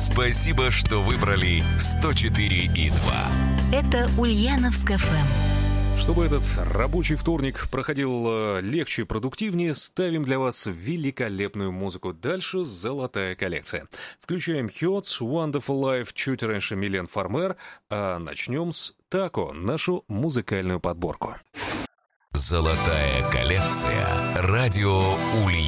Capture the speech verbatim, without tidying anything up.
Спасибо, что выбрали сто четыре и два. Это Ульяновск эф эм. Чтобы этот рабочий вторник проходил легче и продуктивнее, ставим для вас великолепную музыку. Дальше золотая коллекция. Включаем Hurts, Wonderful Life, чуть раньше Милен Фармер, а начнем с Тако, нашу музыкальную подборку. Золотая коллекция. Радио Ульяновск.